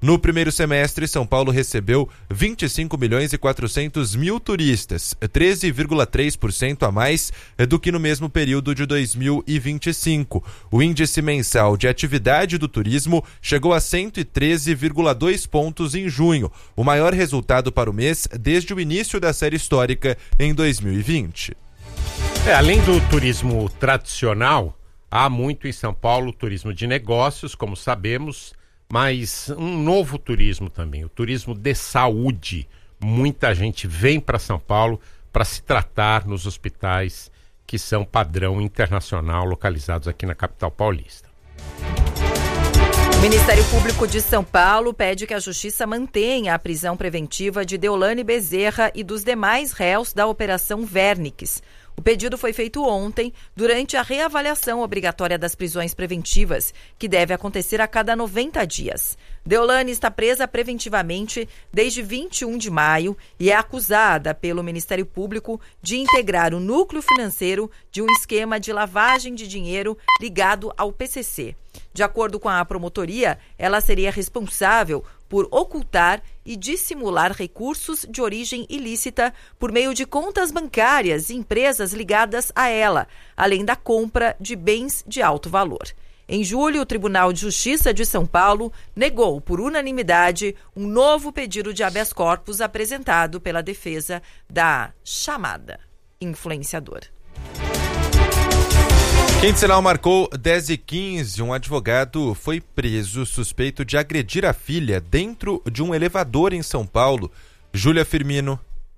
No primeiro semestre, São Paulo recebeu 25.400.000 turistas, 13,3% a mais do que no mesmo período de 2025. O índice mensal de atividade do turismo chegou a 113,2 pontos em junho, o maior resultado para o mês desde o início da série histórica em 2020. Além do turismo tradicional, há muito em São Paulo turismo de negócios, como sabemos, mas um novo turismo também, o turismo de saúde. Muita gente vem para São Paulo para se tratar nos hospitais que são padrão internacional localizados aqui na capital paulista. O Ministério Público de São Paulo pede que a Justiça mantenha a prisão preventiva de Deolane Bezerra e dos demais réus da Operação Vernix. O pedido foi feito ontem, durante a reavaliação obrigatória das prisões preventivas, que deve acontecer a cada 90 dias. Deolane está presa preventivamente desde 21 de maio e é acusada pelo Ministério Público de integrar o núcleo financeiro de um esquema de lavagem de dinheiro ligado ao PCC. De acordo com a promotoria, ela seria responsável por ocultar e dissimular recursos de origem ilícita por meio de contas bancárias e empresas ligadas a ela, além da compra de bens de alto valor. Em julho, o Tribunal de Justiça de São Paulo negou por unanimidade um novo pedido de habeas corpus apresentado pela defesa da chamada influenciadora. Quinzenal marcou 10h15. Um advogado foi preso suspeito de agredir a filha dentro de um elevador em São Paulo. Júlia Firmino.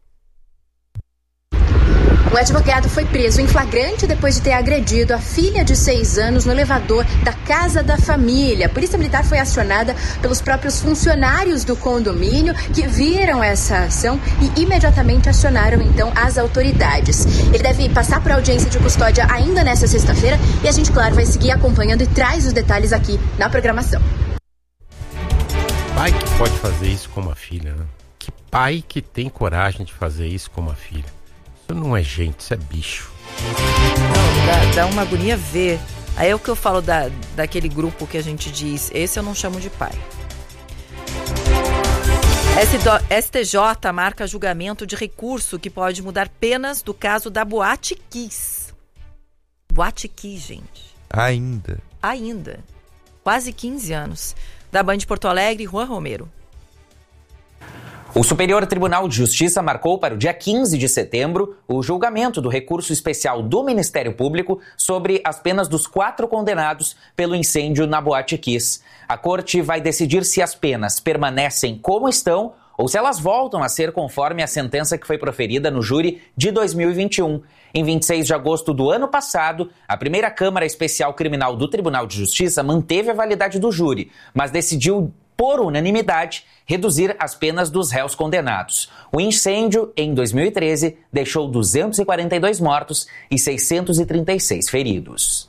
O advogado foi preso em flagrante depois de ter agredido a filha de 6 anos no elevador da Casa da Família. A Polícia Militar foi acionada pelos próprios funcionários do condomínio que viram essa ação e imediatamente acionaram então as autoridades. Ele deve passar por audiência de custódia ainda nesta sexta-feira e a gente, claro, vai seguir acompanhando e traz os detalhes aqui na programação. Pai que pode fazer isso com uma filha, né? Que pai que tem coragem de fazer isso com uma filha? Isso não é gente, isso é bicho. Não, dá uma agonia ver. Aí é o que eu falo daquele grupo que a gente diz, esse eu não chamo de pai. STJ marca julgamento de recurso que pode mudar penas do caso da Boate Kiss. Boate Kiss, gente. Ainda. Quase 15 anos. Da Band de Porto Alegre, Juan Romero. O Superior Tribunal de Justiça marcou para o dia 15 de setembro o julgamento do recurso especial do Ministério Público sobre as penas dos 4 condenados pelo incêndio na Boate Kiss. A corte vai decidir se as penas permanecem como estão ou se elas voltam a ser conforme a sentença que foi proferida no júri de 2021. Em 26 de agosto do ano passado, a primeira Câmara Especial Criminal do Tribunal de Justiça manteve a validade do júri, mas decidiu, por unanimidade, reduzir as penas dos réus condenados. O incêndio, em 2013, deixou 242 mortos e 636 feridos.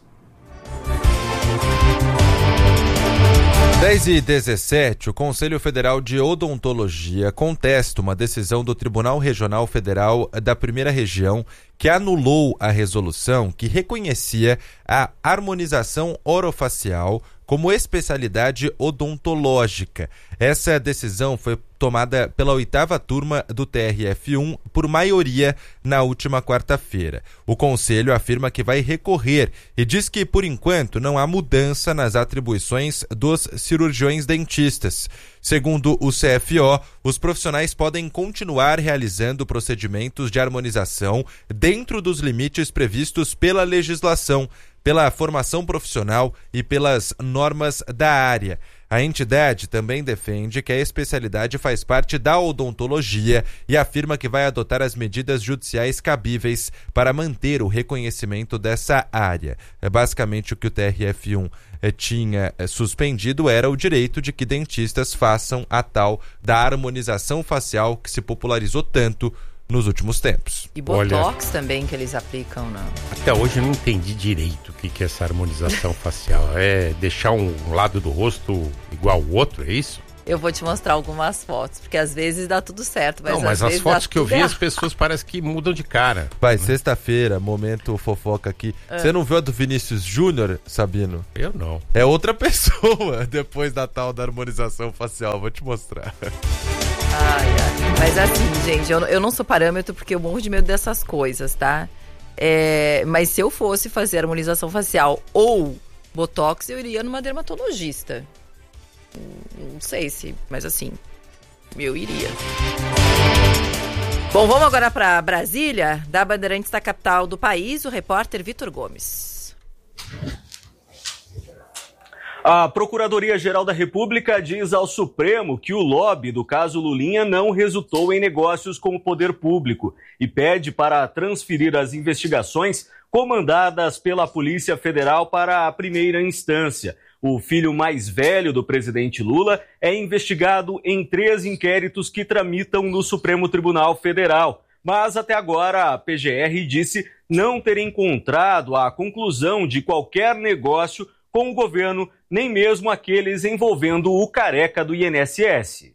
10h17, o Conselho Federal de Odontologia contesta uma decisão do Tribunal Regional Federal da Primeira Região que anulou a resolução que reconhecia a harmonização orofacial como especialidade odontológica. Essa decisão foi tomada pela 8ª turma do TRF1 por maioria na última quarta-feira. O Conselho afirma que vai recorrer e diz que, por enquanto, não há mudança nas atribuições dos cirurgiões dentistas. Segundo o CFO, os profissionais podem continuar realizando procedimentos de harmonização dentro dos limites previstos pela legislação, pela formação profissional e pelas normas da área. A entidade também defende que a especialidade faz parte da odontologia e afirma que vai adotar as medidas judiciais cabíveis para manter o reconhecimento dessa área. Basicamente, o que o TRF1 tinha suspendido era o direito de que dentistas façam a tal da harmonização facial que se popularizou tanto nos últimos tempos. E Botox também que eles aplicam, não? Até hoje eu não entendi direito o que é essa harmonização facial. É deixar um lado do rosto igual ao outro, é isso? Eu vou te mostrar algumas fotos, porque às vezes dá tudo certo. Mas as fotos que eu vi, as pessoas parecem que mudam de cara. Vai, sexta-feira, momento fofoca aqui. Você não viu a do Vinícius Júnior, Sabino? Eu não. É outra pessoa depois da tal da harmonização facial, vou te mostrar. Mas assim, gente, eu não sou parâmetro porque eu morro de medo dessas coisas, tá? Mas se eu fosse fazer harmonização facial ou botox, eu iria numa dermatologista. Não sei mas assim, eu iria. Bom, vamos agora para Brasília, da Bandeirantes da capital do país, o repórter Vitor Gomes. A Procuradoria-Geral da República diz ao Supremo que o lobby do caso Lulinha não resultou em negócios com o poder público e pede para transferir as investigações comandadas pela Polícia Federal para a primeira instância. O filho mais velho do presidente Lula é investigado em 3 inquéritos que tramitam no Supremo Tribunal Federal. Mas até agora a PGR disse não ter encontrado a conclusão de qualquer negócio com o governo, nem mesmo aqueles envolvendo o careca do INSS.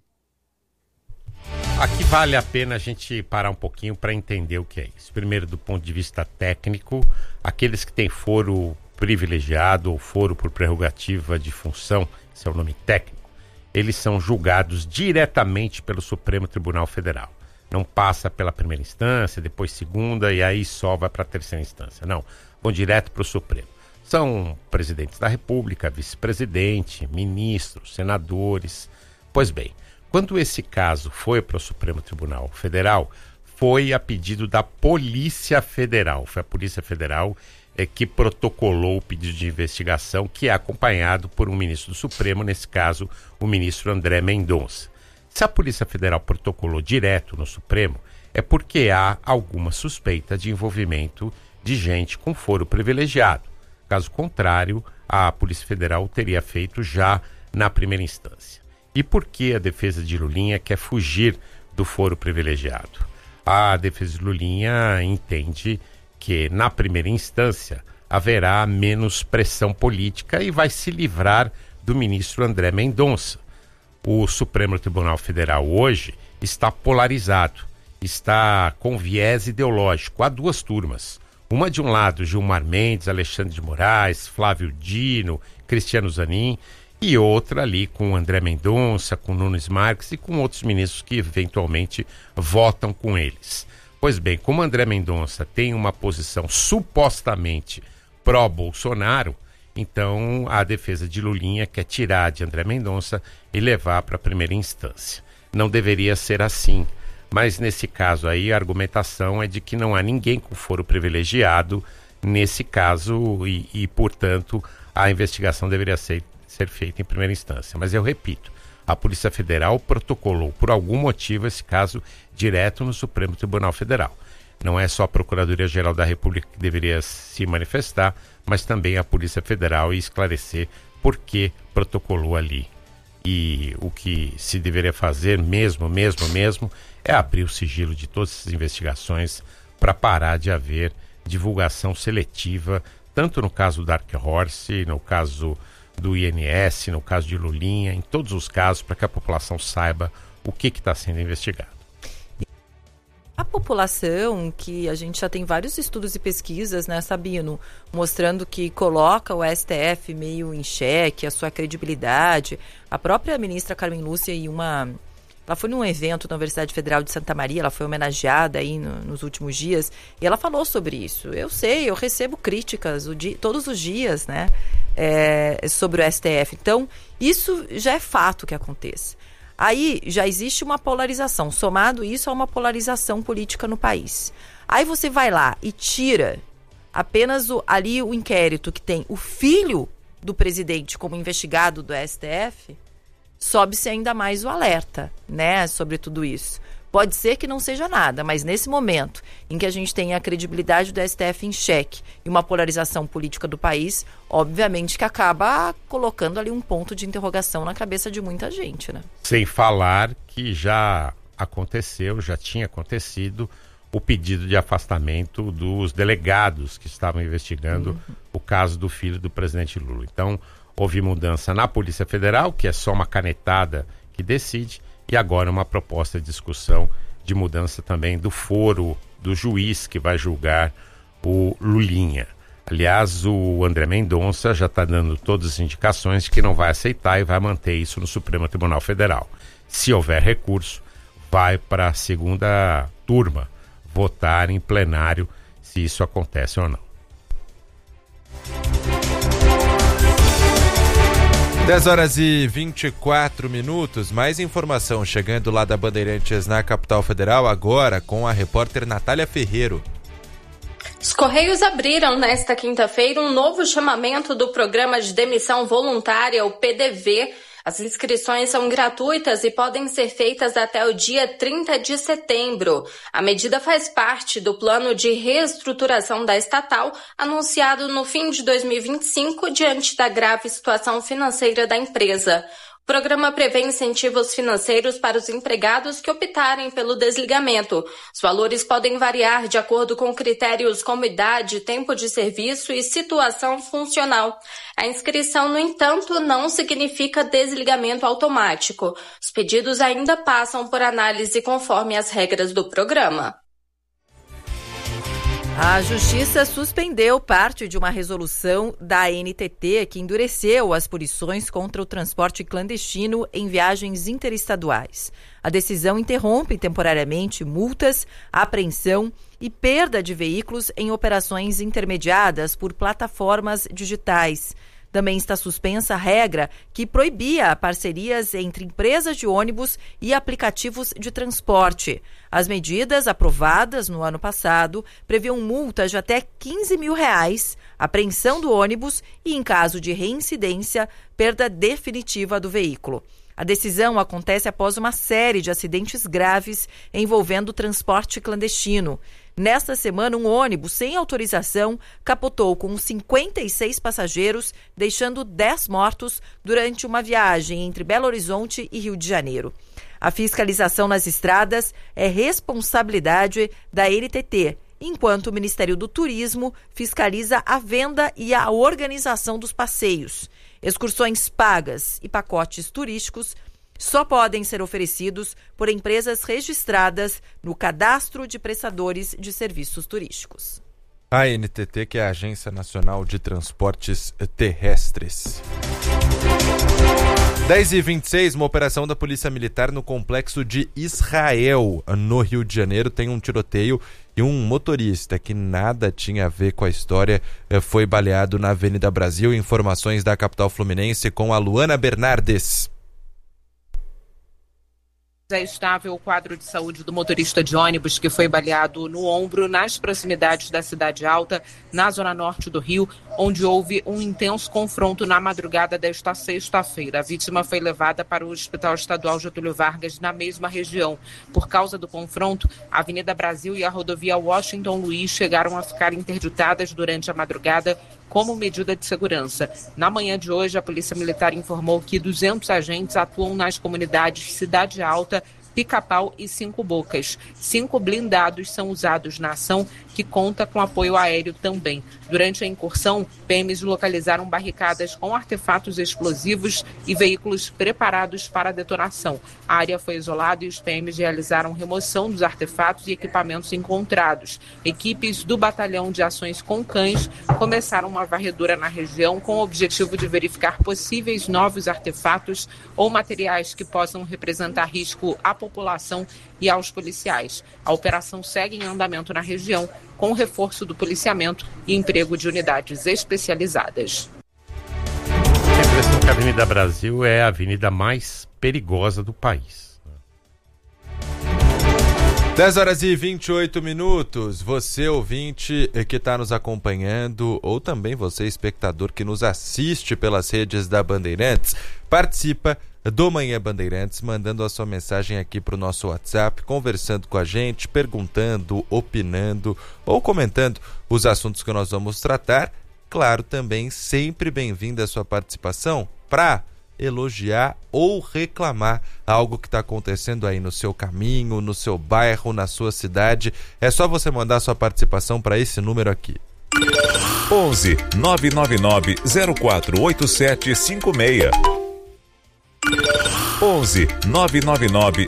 Aqui vale a pena a gente parar um pouquinho para entender o que é isso. Primeiro, do ponto de vista técnico, aqueles que têm foro privilegiado ou foro por prerrogativa de função, esse é o nome técnico, eles são julgados diretamente pelo Supremo Tribunal Federal. Não passa pela primeira instância, depois segunda e aí só vai para a terceira instância. Não, vão direto para o Supremo. São presidentes da República, vice-presidente, ministros, senadores. Pois bem, quando esse caso foi para o Supremo Tribunal Federal, foi a pedido da Polícia Federal. Foi a Polícia Federal que protocolou o pedido de investigação, que é acompanhado por um ministro do Supremo, nesse caso, o ministro André Mendonça. Se a Polícia Federal protocolou direto no Supremo, é porque há alguma suspeita de envolvimento de gente com foro privilegiado. Caso contrário, a Polícia Federal teria feito já na primeira instância. E por que a defesa de Lulinha quer fugir do foro privilegiado? A defesa de Lulinha entende que na primeira instância haverá menos pressão política e vai se livrar do ministro André Mendonça. O Supremo Tribunal Federal hoje está polarizado, está com viés ideológico. Há 2 turmas. Uma de um lado, Gilmar Mendes, Alexandre de Moraes, Flávio Dino, Cristiano Zanin, e outra ali com André Mendonça, com Nunes Marques e com outros ministros que eventualmente votam com eles. Pois bem, como André Mendonça tem uma posição supostamente pró-Bolsonaro, então a defesa de Lulinha quer tirar de André Mendonça e levar para a primeira instância. Não deveria ser assim, mas nesse caso aí a argumentação é de que não há ninguém com foro privilegiado nesse caso e portanto, a investigação deveria ser feita em primeira instância. Mas eu repito, a Polícia Federal protocolou, por algum motivo, esse caso direto no Supremo Tribunal Federal. Não é só a Procuradoria-Geral da República que deveria se manifestar, mas também a Polícia Federal e esclarecer por que protocolou ali. E o que se deveria fazer mesmo, é abrir o sigilo de todas essas investigações para parar de haver divulgação seletiva, tanto no caso da Dark Horse, no caso do INS, no caso de Lulinha, em todos os casos, para que a população saiba o que está sendo investigado. A população, que a gente já tem vários estudos e pesquisas, né, Sabino, mostrando que coloca o STF meio em xeque, a sua credibilidade. A própria ministra Carmen Lúcia, ela foi num evento na Universidade Federal de Santa Maria, ela foi homenageada aí nos últimos dias, e ela falou sobre isso. Eu sei, eu recebo críticas todos os dias, né, sobre o STF. Então, isso já é fato que aconteça. Aí já existe uma polarização, somado isso a uma polarização política no país. Aí você vai lá e tira apenas o inquérito que tem o filho do presidente como investigado do STF, sobe-se ainda mais o alerta, né, sobre tudo isso. Pode ser que não seja nada, mas nesse momento em que a gente tem a credibilidade do STF em xeque e uma polarização política do país, obviamente que acaba colocando ali um ponto de interrogação na cabeça de muita gente, né? Sem falar que já tinha acontecido o pedido de afastamento dos delegados que estavam investigando o caso do filho do presidente Lula. Então, houve mudança na Polícia Federal, que é só uma canetada que decide, e agora uma proposta de discussão de mudança também do foro do juiz que vai julgar o Lulinha. Aliás, o André Mendonça já está dando todas as indicações de que não vai aceitar e vai manter isso no Supremo Tribunal Federal. Se houver recurso, vai para a segunda turma votar em plenário se isso acontece ou não. 10h24. Mais informação chegando lá da Bandeirantes na capital federal, agora com a repórter Natália Ferreiro. Os Correios abriram nesta quinta-feira um novo chamamento do Programa de Demissão Voluntária, o PDV. As inscrições são gratuitas e podem ser feitas até o dia 30 de setembro. A medida faz parte do plano de reestruturação da estatal, anunciado no fim de 2025, diante da grave situação financeira da empresa. O programa prevê incentivos financeiros para os empregados que optarem pelo desligamento. Os valores podem variar de acordo com critérios como idade, tempo de serviço e situação funcional. A inscrição, no entanto, não significa desligamento automático. Os pedidos ainda passam por análise conforme as regras do programa. A Justiça suspendeu parte de uma resolução da ANTT que endureceu as punições contra o transporte clandestino em viagens interestaduais. A decisão interrompe temporariamente multas, apreensão e perda de veículos em operações intermediadas por plataformas digitais. Também está suspensa a regra que proibia parcerias entre empresas de ônibus e aplicativos de transporte. As medidas aprovadas no ano passado previam multas de até R$15 mil, apreensão do ônibus e, em caso de reincidência, perda definitiva do veículo. A decisão acontece após uma série de acidentes graves envolvendo transporte clandestino. Nesta semana, um ônibus sem autorização capotou com 56 passageiros, deixando 10 mortos durante uma viagem entre Belo Horizonte e Rio de Janeiro. A fiscalização nas estradas é responsabilidade da ANTT, enquanto o Ministério do Turismo fiscaliza a venda e a organização dos passeios. Excursões pagas e pacotes turísticos só podem ser oferecidos por empresas registradas no Cadastro de Prestadores de Serviços Turísticos. A ANTT, que é a Agência Nacional de Transportes Terrestres. 10h26, uma operação da Polícia Militar no Complexo de Israel, no Rio de Janeiro, tem um tiroteio e um motorista que nada tinha a ver com a história foi baleado na Avenida Brasil. Informações da capital fluminense com a Luana Bernardes. É estável o quadro de saúde do motorista de ônibus que foi baleado no ombro nas proximidades da Cidade Alta, na zona norte do Rio, onde houve um intenso confronto na madrugada desta sexta-feira. A vítima foi levada para o Hospital Estadual Getúlio Vargas, na mesma região. Por causa do confronto, a Avenida Brasil e a rodovia Washington Luiz chegaram a ficar interditadas durante a madrugada como medida de segurança. Na manhã de hoje, a Polícia Militar informou que 200 agentes atuam nas comunidades Cidade Alta, Pica-Pau e Cinco Bocas. 5 blindados são usados na ação, que conta com apoio aéreo também. Durante a incursão, PMs localizaram barricadas com artefatos explosivos e veículos preparados para a detonação. A área foi isolada e os PMs realizaram remoção dos artefatos e equipamentos encontrados. Equipes do Batalhão de Ações com Cães começaram uma varredura na região com o objetivo de verificar possíveis novos artefatos ou materiais que possam representar risco à população e aos policiais. A operação segue em andamento na região, com reforço do policiamento e emprego de unidades especializadas. A impressão que a Avenida Brasil é a avenida mais perigosa do país. 10h28. Você, ouvinte que está nos acompanhando, ou também você, espectador que nos assiste pelas redes da Bandeirantes, participa do Manhã Bandeirantes, mandando a sua mensagem aqui para o nosso WhatsApp, conversando com a gente, perguntando, opinando ou comentando os assuntos que nós vamos tratar. Claro, também sempre bem-vinda a sua participação para elogiar ou reclamar algo que está acontecendo aí no seu caminho, no seu bairro, na sua cidade. É só você mandar sua participação para esse número aqui. 11 999 048756. 11 999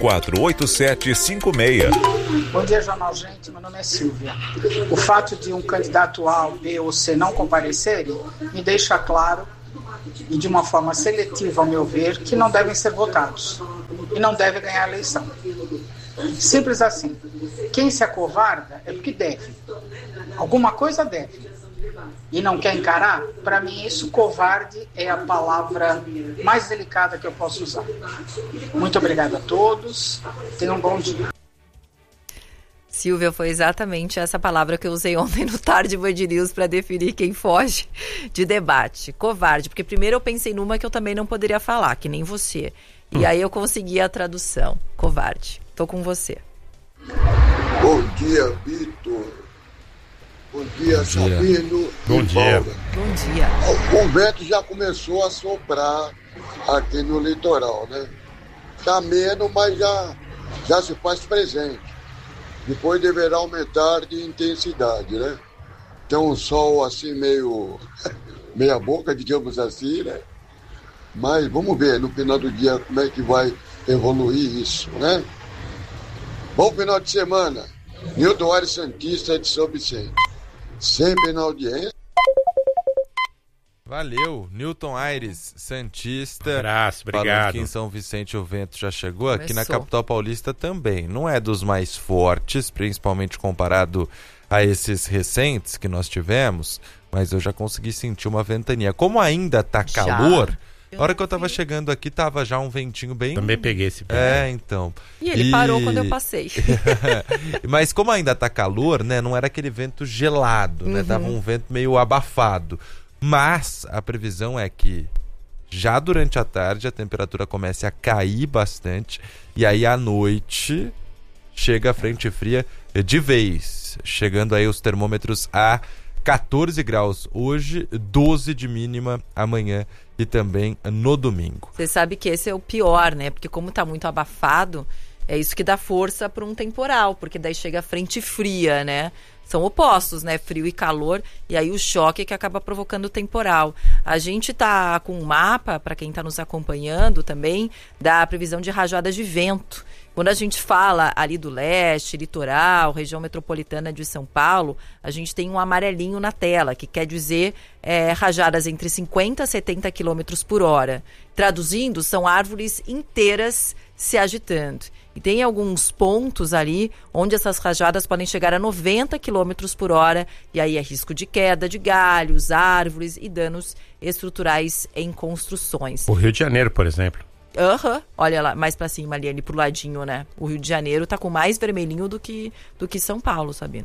048756. Bom dia, Jornal Gente. Meu nome é Silvia. O fato de um candidato A, B ou C não comparecerem me deixa claro, e de uma forma seletiva, ao meu ver, que não devem ser votados e não devem ganhar a eleição. Simples assim. Quem se acovarda é porque deve. Alguma coisa deve. E não quer encarar? Para mim, isso, covarde, é a palavra mais delicada que eu posso usar. Muito obrigado a todos. Tenham um bom dia. Silvia, foi exatamente essa palavra que eu usei ontem no Tarde Band News para definir quem foge de debate. Covarde, porque primeiro eu pensei numa que eu também não poderia falar, que nem você. E aí eu consegui a tradução. Covarde. Tô com você. Bom dia, Vitor. Bom dia, Sabino. Bom dia. Bom dia. O vento já começou a soprar aqui no litoral, né? Tá menos, mas já se faz presente. Depois deverá aumentar de intensidade, né? Tem um sol assim meio meia boca, digamos assim, né? Mas vamos ver no final do dia como é que vai evoluir isso, né? Bom final de semana. Nilton Aires Santista de São Vicente. Sempre na audiência. Valeu, Nilton Aires Santista. Abraço, obrigado. Falando que em São Vicente o vento já chegou. Aqui na Começou. capital paulista também. Não é dos mais fortes, principalmente comparado a esses recentes que nós tivemos, mas eu já consegui sentir uma ventania. Como ainda tá calor, a hora que eu tava chegando aqui tava já um ventinho bem... Também peguei esse vento. Então. E ele parou quando eu passei. Mas como ainda tá calor, né, não era aquele vento gelado, né? Tava um vento meio abafado. Mas a previsão é que já durante a tarde a temperatura comece a cair bastante e aí à noite chega a frente fria de vez, chegando aí os termômetros a 14 graus hoje, 12 de mínima amanhã e também no domingo. Você sabe que esse é o pior, né? Porque como tá muito abafado, é isso que dá força para um temporal, porque daí chega a frente fria, né? São opostos, né? Frio e calor, e aí o choque que acaba provocando o temporal. A gente tá com um mapa, para quem está nos acompanhando também, da previsão de rajadas de vento. Quando a gente fala ali do leste, litoral, região metropolitana de São Paulo, a gente tem um amarelinho na tela, que quer dizer rajadas entre 50 a 70 km por hora. Traduzindo, são árvores inteiras se agitando. E tem alguns pontos ali onde essas rajadas podem chegar a 90 km por hora, e aí é risco de queda de galhos, árvores e danos estruturais em construções. O Rio de Janeiro, por exemplo. Olha lá, mais pra cima ali pro ladinho, né? O Rio de Janeiro tá com mais vermelhinho do que São Paulo, Sabino.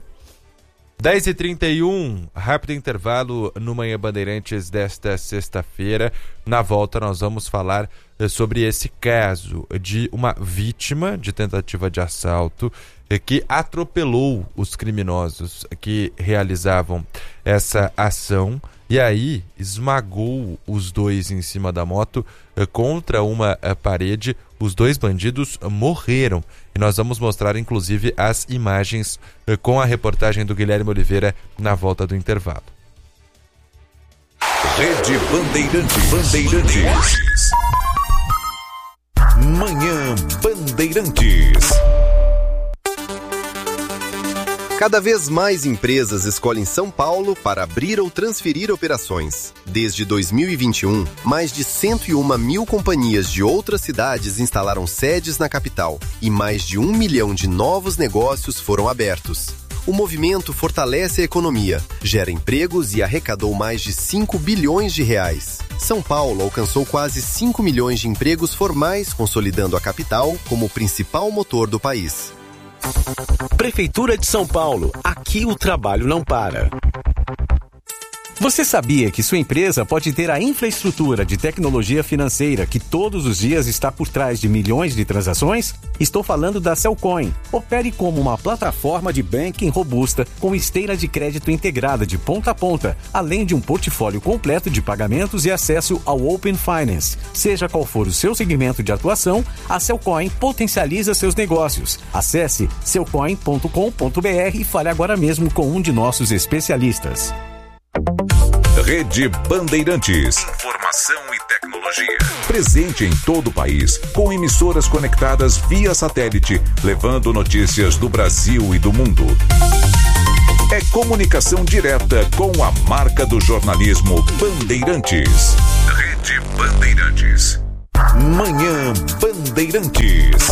10h31, rápido intervalo no Manhã Bandeirantes desta sexta-feira. Na volta nós vamos falar sobre esse caso de uma vítima de tentativa de assalto que atropelou os criminosos que realizavam essa ação e aí esmagou os dois em cima da moto contra uma parede. Os dois bandidos morreram e nós vamos mostrar inclusive as imagens com a reportagem do Guilherme Oliveira na volta do intervalo. Rede Bandeirantes. Manhã Bandeirantes. Cada vez mais empresas escolhem São Paulo para abrir ou transferir operações. Desde 2021, mais de 101 mil companhias de outras cidades instalaram sedes na capital e mais de 1 milhão de novos negócios foram abertos. O movimento fortalece a economia, gera empregos e arrecadou mais de 5 bilhões de reais. São Paulo alcançou quase 5 milhões de empregos formais, consolidando a capital como o principal motor do país. Prefeitura de São Paulo. Aqui o trabalho não para. Você sabia que sua empresa pode ter a infraestrutura de tecnologia financeira que todos os dias está por trás de milhões de transações? Estou falando da Cellcoin. Opere como uma plataforma de banking robusta com esteira de crédito integrada de ponta a ponta, além de um portfólio completo de pagamentos e acesso ao Open Finance. Seja qual for o seu segmento de atuação, a Cellcoin potencializa seus negócios. Acesse cellcoin.com.br e fale agora mesmo com um de nossos especialistas. Rede Bandeirantes. Informação e tecnologia. Tecnologia. Presente em todo o país, com emissoras conectadas via satélite, levando notícias do Brasil e do mundo. É comunicação direta com a marca do jornalismo Bandeirantes. Rede Bandeirantes. Manhã Bandeirantes.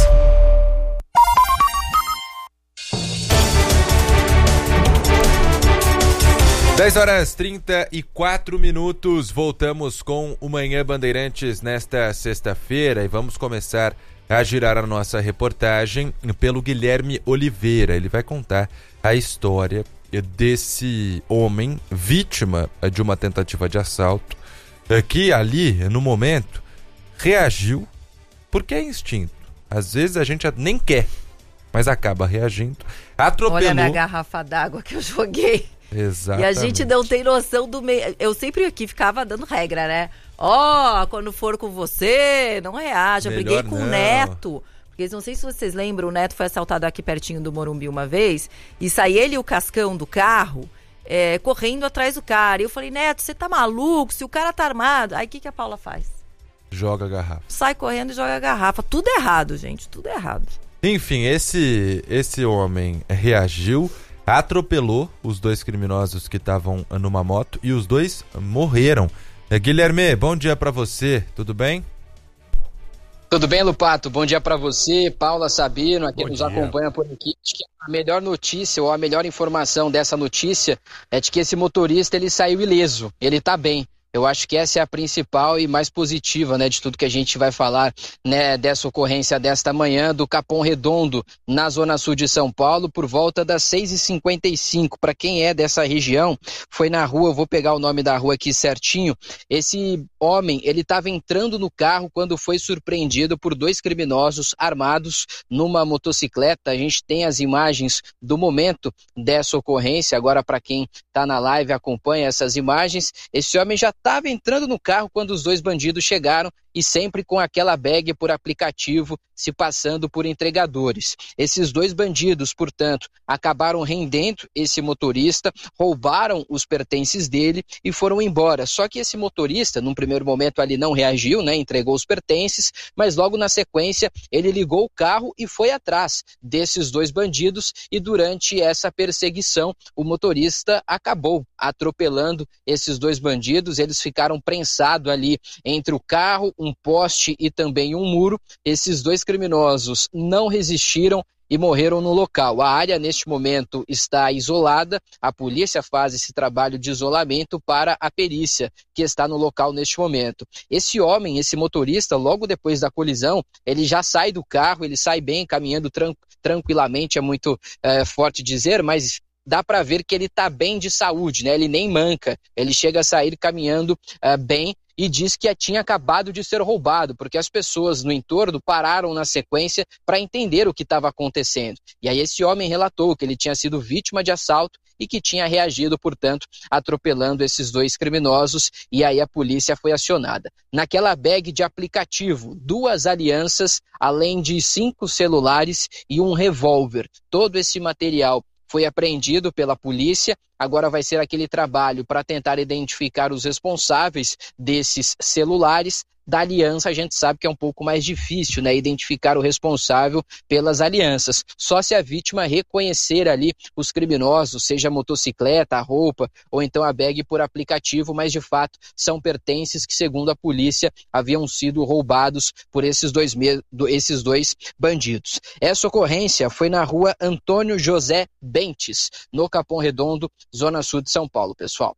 10h34, voltamos com o Manhã Bandeirantes nesta sexta-feira e vamos começar a girar a nossa reportagem pelo Guilherme Oliveira. Ele vai contar a história desse homem vítima de uma tentativa de assalto que ali, no momento, reagiu porque é instinto. Às vezes a gente nem quer, mas acaba reagindo. Atropelou... Olha a minha garrafa d'água que eu joguei. Exatamente. E a gente não tem noção do meio. Eu sempre aqui ficava dando regra, né? Quando for com você, não reaja. Eu briguei com o Neto. Porque não sei se vocês lembram, o Neto foi assaltado aqui pertinho do Morumbi uma vez. E saí ele e o Cascão do carro, correndo atrás do cara. E eu falei, Neto, você tá maluco? Se o cara tá armado... Aí o que a Paula faz? Joga a garrafa. Sai correndo e joga a garrafa. Tudo errado, gente. Tudo errado. Enfim, esse homem reagiu... atropelou os dois criminosos que estavam numa moto e os dois morreram. Guilherme, bom dia pra você, tudo bem? Tudo bem, Lupato? Bom dia pra você, Paula, Sabino, a quem nos acompanha por aqui. Acho que a melhor notícia ou a melhor informação dessa notícia é de que esse motorista ele saiu ileso, ele tá bem. Eu acho que essa é a principal e mais positiva, né, de tudo que a gente vai falar, né, dessa ocorrência desta manhã do Capão Redondo, na zona sul de São Paulo, por volta das 6h55. Para quem é dessa região, foi na rua, eu vou pegar o nome da rua aqui certinho. Esse homem, ele estava entrando no carro quando foi surpreendido por dois criminosos armados numa motocicleta. A gente tem as imagens do momento dessa ocorrência. Agora, para quem está na live, acompanha essas imagens. Esse homem já estava entrando no carro quando os dois bandidos chegaram e sempre com aquela bag por aplicativo se passando por entregadores. Esses dois bandidos, portanto, acabaram rendendo esse motorista, roubaram os pertences dele e foram embora. Só que esse motorista, num primeiro momento ali não reagiu, né, entregou os pertences, mas logo na sequência ele ligou o carro e foi atrás desses dois bandidos e durante essa perseguição o motorista acabou atropelando esses dois bandidos. Eles ficaram prensados ali entre o carro, um poste e também um muro. Esses dois criminosos não resistiram e morreram no local. A área, neste momento, está isolada. A polícia faz esse trabalho de isolamento para a perícia, que está no local neste momento. Esse homem, esse motorista, logo depois da colisão, ele já sai do carro, ele sai bem, caminhando tranquilamente, é muito forte dizer, mas dá para ver que ele está bem de saúde, né? Ele nem manca, ele chega a sair caminhando bem, e diz que tinha acabado de ser roubado, porque as pessoas no entorno pararam na sequência para entender o que estava acontecendo. E aí esse homem relatou que ele tinha sido vítima de assalto e que tinha reagido, portanto, atropelando esses dois criminosos, e aí a polícia foi acionada. Naquela bag de aplicativo, 2 alianças, além de 5 celulares e um revólver. Todo esse material foi apreendido pela polícia. Agora vai ser aquele trabalho para tentar identificar os responsáveis desses celulares. Da aliança, a gente sabe que é um pouco mais difícil, né, identificar o responsável pelas alianças. Só se a vítima reconhecer ali os criminosos, seja a motocicleta, a roupa ou então a bag por aplicativo, mas de fato são pertences que, segundo a polícia, haviam sido roubados por esses dois bandidos. Essa ocorrência foi na rua Antônio José Bentes, no Capão Redondo, zona sul de São Paulo, pessoal.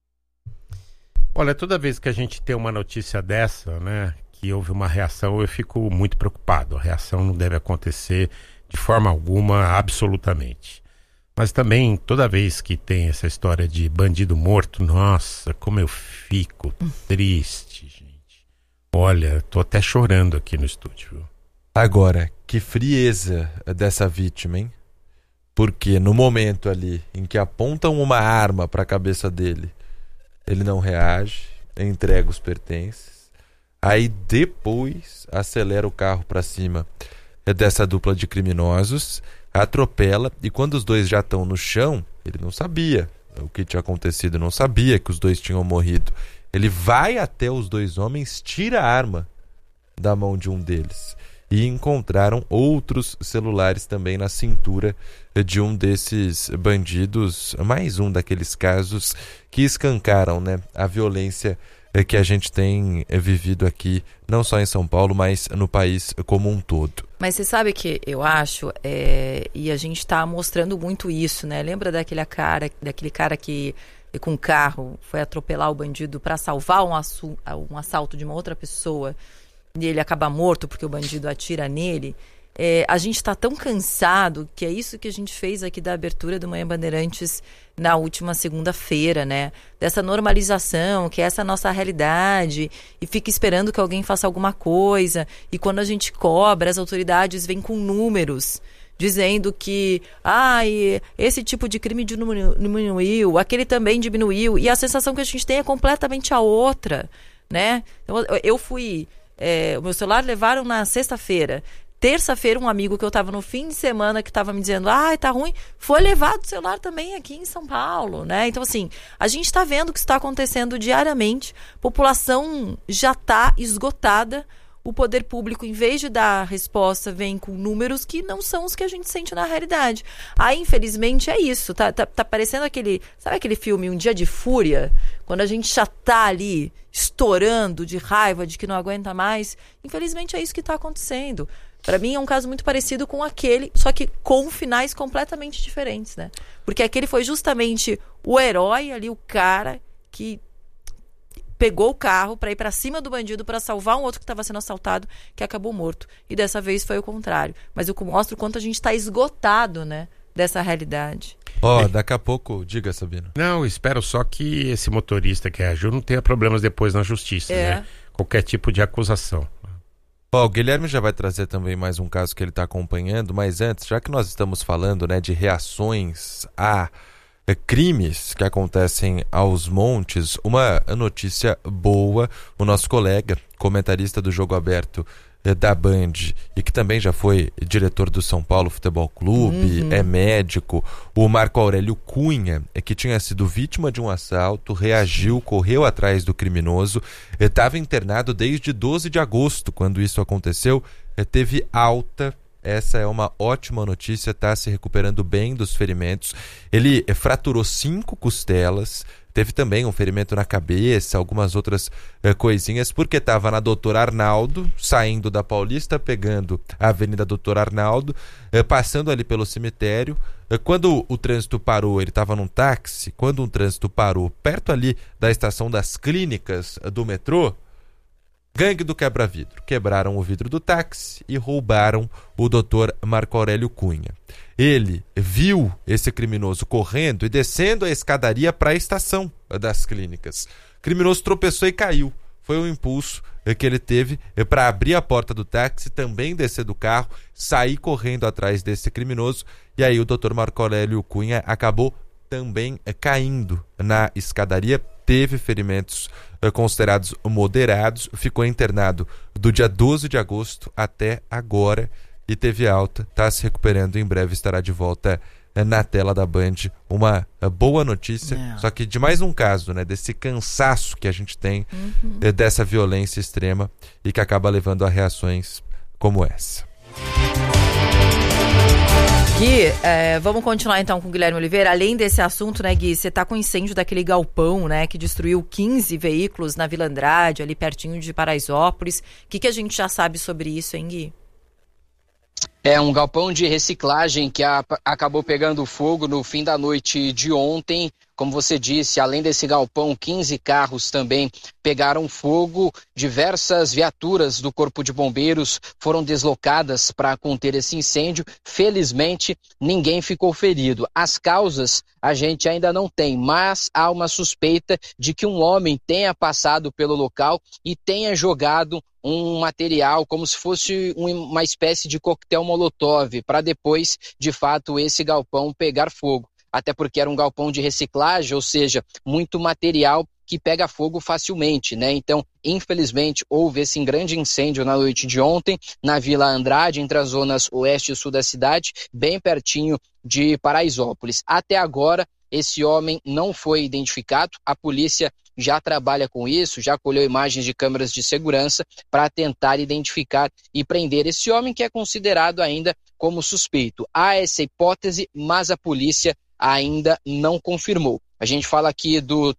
Olha, toda vez que a gente tem uma notícia dessa, né, que houve uma reação, eu fico muito preocupado. A reação não deve acontecer de forma alguma, absolutamente. Mas também, toda vez que tem essa história de bandido morto, nossa, como eu fico triste, gente. Olha, tô até chorando aqui no estúdio. Agora, que frieza dessa vítima, hein? Porque no momento ali em que apontam uma arma para a cabeça dele, ele não reage, entrega os pertences, aí depois acelera o carro para cima dessa dupla de criminosos, atropela, e quando os dois já estão no chão, ele não sabia o que tinha acontecido, não sabia que os dois tinham morrido. Ele vai até os 2 homens, tira a arma da mão de um deles. E encontraram outros celulares também na cintura de um desses bandidos. Mais um daqueles casos que escancaram, né, a violência que a gente tem vivido aqui, não só em São Paulo, mas no país como um todo. Mas você sabe que eu acho, e a gente está mostrando muito isso, né? Lembra daquele cara que com um carro foi atropelar o bandido para salvar um assalto de uma outra pessoa e ele acaba morto porque o bandido atira nele? A gente está tão cansado, que é isso que a gente fez aqui da abertura do Manhã Bandeirantes na última segunda-feira, né? Dessa normalização, que é essa nossa realidade, e fica esperando que alguém faça alguma coisa, e quando a gente cobra, as autoridades vêm com números, dizendo que esse tipo de crime diminuiu, aquele também diminuiu, e a sensação que a gente tem é completamente a outra, né? Então, eu fui... o meu celular levaram na sexta-feira. Terça-feira, um amigo que eu estava no fim de semana que estava me dizendo, tá ruim, foi levado o celular também aqui em São Paulo, né? Então, assim, a gente está vendo o que está acontecendo diariamente, a população já está esgotada, o poder público, em vez de dar resposta, vem com números que não são os que a gente sente na realidade. Infelizmente, é isso, tá parecendo sabe aquele filme Um Dia de Fúria? Quando a gente já tá ali estourando de raiva, de que não aguenta mais, infelizmente é isso que está acontecendo. Para mim é um caso muito parecido com aquele, só que com finais completamente diferentes, né? Porque aquele foi justamente o herói ali, o cara que pegou o carro para ir para cima do bandido para salvar um outro que estava sendo assaltado, que acabou morto. E dessa vez foi o contrário. Mas eu mostro o quanto a gente está esgotado, né, dessa realidade. Daqui a pouco, diga, Sabino. Não, espero só que esse motorista que reagiu não tenha problemas depois na justiça, né? Qualquer tipo de acusação. O Guilherme já vai trazer também mais um caso que ele está acompanhando, mas antes, já que nós estamos falando, né, de reações a crimes que acontecem aos montes, uma notícia boa: o nosso colega, comentarista do Jogo Aberto da Band, e que também já foi diretor do São Paulo Futebol Clube, é médico, o Marco Aurélio Cunha, que tinha sido vítima de um assalto, reagiu, correu atrás do criminoso, estava internado desde 12 de agosto, quando isso aconteceu, teve alta. Essa é uma ótima notícia, está se recuperando bem dos ferimentos. Ele fraturou 5 costelas, teve também um ferimento na cabeça, algumas outras coisinhas, porque estava na Doutor Arnaldo, saindo da Paulista, pegando a Avenida Doutor Arnaldo, passando ali pelo cemitério. Quando o trânsito parou, ele estava num táxi, quando o trânsito parou perto ali da estação das Clínicas do metrô, gangue do quebra-vidro. Quebraram o vidro do táxi e roubaram o Dr. Marco Aurélio Cunha. Ele viu esse criminoso correndo e descendo a escadaria para a estação das Clínicas. O criminoso tropeçou e caiu. Foi o impulso que ele teve para abrir a porta do táxi, também descer do carro, sair correndo atrás desse criminoso. E aí o Dr. Marco Aurélio Cunha acabou também caindo na escadaria, teve ferimentos considerados moderados, ficou internado do dia 12 de agosto até agora e teve alta, está se recuperando, em breve estará de volta na tela da Band. Uma boa notícia, só que de mais um caso, né, desse cansaço que a gente tem, dessa violência extrema e que acaba levando a reações como essa. Gui, vamos continuar então com o Guilherme Oliveira. Além desse assunto, né, Gui, você está com o incêndio daquele galpão, né, que destruiu 15 veículos na Vila Andrade, ali pertinho de Paraisópolis. O que a gente já sabe sobre isso, hein, Gui? É um galpão de reciclagem que acabou pegando fogo no fim da noite de ontem. Como você disse, além desse galpão, 15 carros também pegaram fogo. Diversas viaturas do Corpo de Bombeiros foram deslocadas para conter esse incêndio. Felizmente, ninguém ficou ferido. As causas a gente ainda não tem, mas há uma suspeita de que um homem tenha passado pelo local e tenha jogado um material como se fosse uma espécie de coquetel molotov para depois, de fato, esse galpão pegar fogo. Até porque era um galpão de reciclagem, ou seja, muito material que pega fogo facilmente, né? Então, infelizmente, houve esse grande incêndio na noite de ontem, na Vila Andrade, entre as zonas oeste e sul da cidade, bem pertinho de Paraisópolis. Até agora, esse homem não foi identificado. A polícia já trabalha com isso, já colheu imagens de câmeras de segurança para tentar identificar e prender esse homem, que é considerado ainda como suspeito. Há essa hipótese, mas a polícia ainda não confirmou. A gente fala aqui do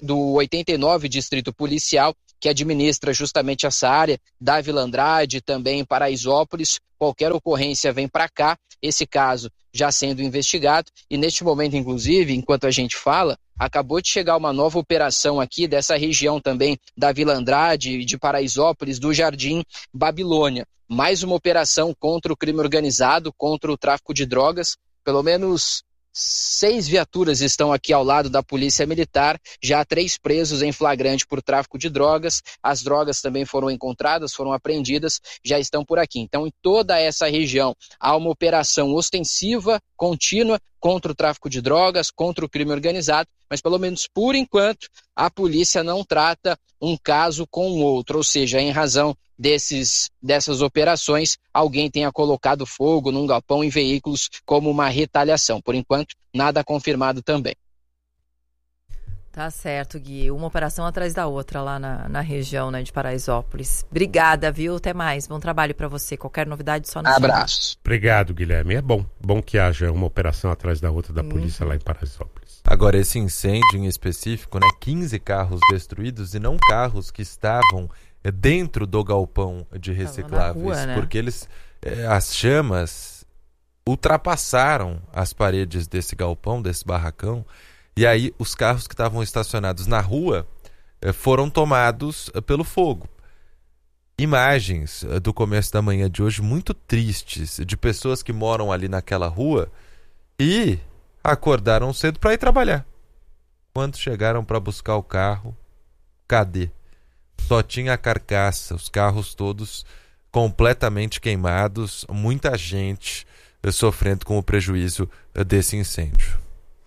89 Distrito Policial, que administra justamente essa área da Vila Andrade, também em Paraisópolis. Qualquer ocorrência vem para cá, esse caso já sendo investigado, e neste momento, inclusive, enquanto a gente fala, acabou de chegar uma nova operação aqui dessa região também da Vila Andrade, de Paraisópolis, do Jardim Babilônia. Mais uma operação contra o crime organizado, contra o tráfico de drogas. Pelo menos 6 viaturas estão aqui ao lado da Polícia Militar, já há 3 presos em flagrante por tráfico de drogas. As drogas também foram encontradas, foram apreendidas, já estão por aqui. Então, em toda essa região, há uma operação ostensiva, contínua, contra o tráfico de drogas, contra o crime organizado, mas pelo menos por enquanto a polícia não trata um caso com o outro, ou seja, em razão dessas operações, alguém tenha colocado fogo num galpão em veículos como uma retaliação. Por enquanto, nada confirmado também. Tá certo, Gui. Uma operação atrás da outra lá na região, né, de Paraisópolis. Obrigada, viu? Até mais. Bom trabalho para você. Qualquer novidade, só nos abraço. Obrigado, Guilherme. É bom que haja uma operação atrás da outra da polícia lá em Paraisópolis. Agora, esse incêndio em específico, né, 15 carros destruídos e não carros que estavam dentro do galpão de recicláveis, rua, né? Porque as chamas ultrapassaram as paredes desse galpão, desse barracão, e aí os carros que estavam estacionados na rua foram tomados pelo fogo. Imagens do começo da manhã de hoje muito tristes, de pessoas que moram ali naquela rua e acordaram cedo para ir trabalhar. Quando chegaram para buscar o carro, cadê? Só tinha a carcaça, os carros todos completamente queimados, muita gente sofrendo com o prejuízo desse incêndio.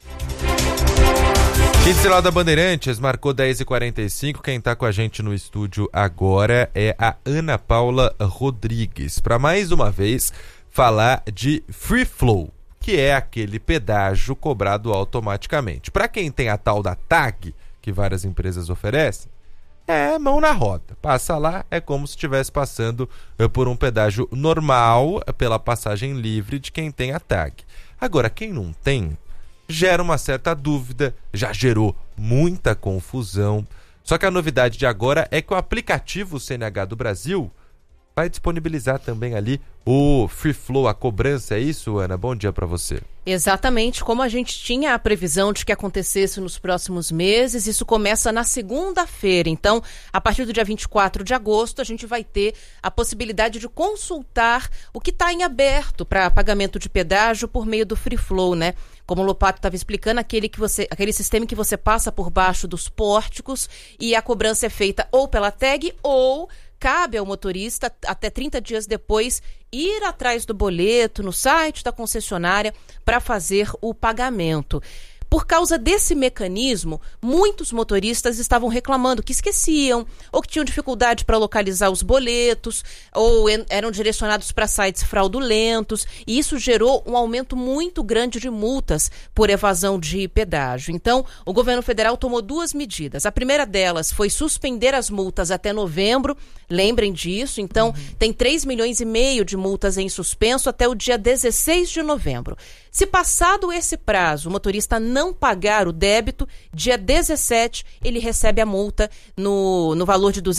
Quinto da Bandeirantes marcou 10h45. Quem está com a gente no estúdio agora é a Ana Paula Rodrigues, para mais uma vez falar de Free Flow, que é aquele pedágio cobrado automaticamente. Para quem tem a tal da tag, que várias empresas oferecem, é mão na roda. Passa lá, é como se estivesse passando por um pedágio normal, pela passagem livre de quem tem a tag. Agora, quem não tem, gera uma certa dúvida, já gerou muita confusão. Só que a novidade de agora é que o aplicativo CNH do Brasil vai disponibilizar também ali o Free Flow, a cobrança. É isso, Ana? Bom dia para você. Exatamente, como a gente tinha a previsão de que acontecesse nos próximos meses, isso começa na segunda-feira. Então, a partir do dia 24 de agosto, a gente vai ter a possibilidade de consultar o que está em aberto para pagamento de pedágio por meio do Free Flow, né? Como o Lopato estava explicando, aquele sistema que você passa por baixo dos pórticos e a cobrança é feita ou pela tag ou cabe ao motorista, até 30 dias depois, ir atrás do boleto no site da concessionária para fazer o pagamento. Por causa desse mecanismo, muitos motoristas estavam reclamando que esqueciam, ou que tinham dificuldade para localizar os boletos, ou eram direcionados para sites fraudulentos, e isso gerou um aumento muito grande de multas por evasão de pedágio. Então, o governo federal tomou 2 medidas. A primeira delas foi suspender as multas até novembro, lembrem disso. Então, tem 3,5 milhões de multas em suspenso até o dia 16 de novembro. Se passado esse prazo, o motorista não pagar o débito, dia 17 ele recebe a multa no valor de R$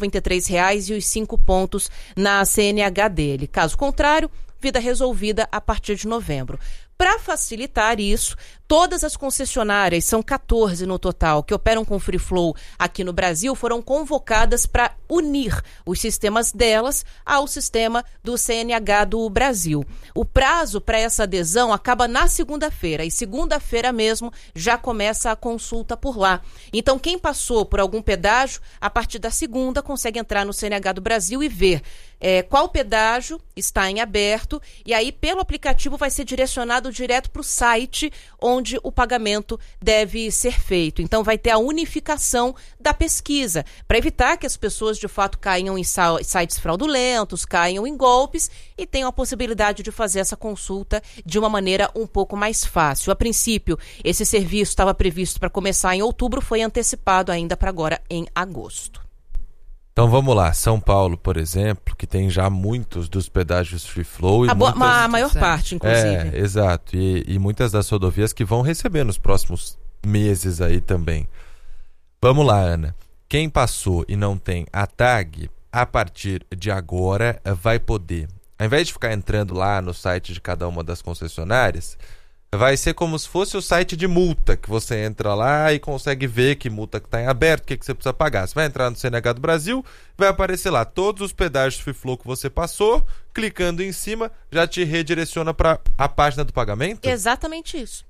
293,05 na CNH dele. Caso contrário, vida resolvida a partir de novembro. Para facilitar isso, todas as concessionárias, são 14 no total, que operam com Free Flow aqui no Brasil, foram convocadas para unir os sistemas delas ao sistema do CNH do Brasil. O prazo para essa adesão acaba na segunda-feira, e segunda-feira mesmo já começa a consulta por lá. Então, quem passou por algum pedágio, a partir da segunda consegue entrar no CNH do Brasil e ver qual pedágio está em aberto, e aí pelo aplicativo vai ser direcionado direto para o site onde o pagamento deve ser feito. Então vai ter a unificação da pesquisa, para evitar que as pessoas de fato caiam em sites fraudulentos, caiam em golpes e tenham a possibilidade de fazer essa consulta de uma maneira um pouco mais fácil. A princípio, esse serviço estava previsto para começar em outubro, foi antecipado ainda para agora em agosto. Então vamos lá, São Paulo, por exemplo, que tem já muitos dos pedágios free flow. A maior parte, inclusive. Exato, e muitas das rodovias que vão receber nos próximos meses aí também. Vamos lá, Ana. Quem passou e não tem a tag, a partir de agora vai poder, ao invés de ficar entrando lá no site de cada uma das concessionárias, vai ser como se fosse o site de multa, que você entra lá e consegue ver que multa que está em aberto, o que você precisa pagar. Você vai entrar no CNH do Brasil, vai aparecer lá todos os pedágios free flow que você passou, clicando em cima, já te redireciona para a página do pagamento? Exatamente isso.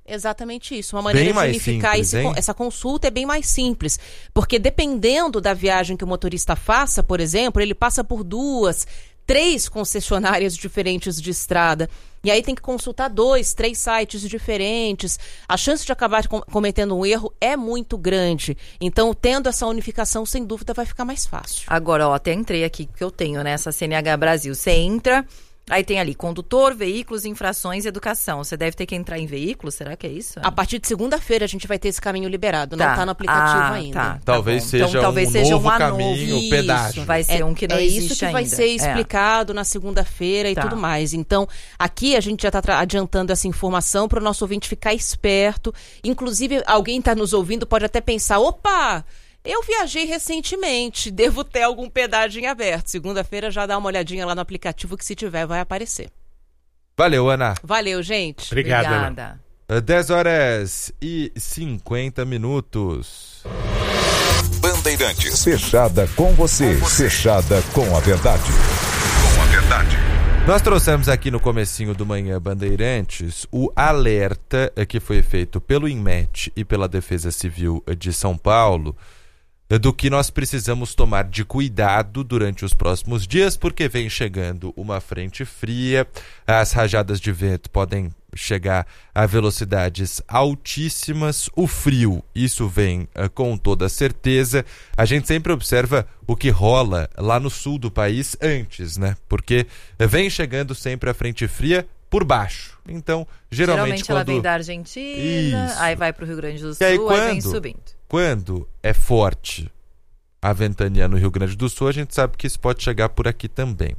Uma maneira de unificar essa consulta é bem mais simples, porque dependendo da viagem que o motorista faça, por exemplo, ele passa por 2, 3 concessionárias diferentes de estrada. E aí tem que consultar 2, 3 sites diferentes. A chance de acabar cometendo um erro é muito grande. Então, tendo essa unificação, sem dúvida, vai ficar mais fácil. Agora, até entrei aqui, que eu tenho nessa CNH Brasil. Você entra, aí tem ali condutor, veículos, infrações e educação. Você deve ter que entrar em veículos, será que é isso? A partir de segunda-feira a gente vai ter esse caminho liberado. Não está no aplicativo ainda. Tá, talvez seja um novo caminho, pedágio. Vai ser um que não existe ainda. É isso que vai ser explicado na segunda-feira e tudo mais. Então, aqui a gente já está adiantando essa informação para o nosso ouvinte ficar esperto. Inclusive, alguém está nos ouvindo, pode até pensar, opa, eu viajei recentemente, devo ter algum pedágio em aberto. Segunda-feira já dá uma olhadinha lá no aplicativo que, se tiver, vai aparecer. Valeu, Ana. Valeu, gente. Obrigada. 10h50. Bandeirantes. Fechada com você. Fechada com a verdade. Nós trouxemos aqui no comecinho do Manhã Bandeirantes o alerta que foi feito pelo INMET e pela Defesa Civil de São Paulo do que nós precisamos tomar de cuidado durante os próximos dias, porque vem chegando uma frente fria, as rajadas de vento podem chegar a velocidades altíssimas, o frio, isso vem com toda certeza. A gente sempre observa o que rola lá no sul do país antes, né? Porque vem chegando sempre a frente fria por baixo. Então, geralmente ela vem da Argentina, aí vai para o Rio Grande do Sul, aí vem subindo. Quando é forte a ventania no Rio Grande do Sul, a gente sabe que isso pode chegar por aqui também.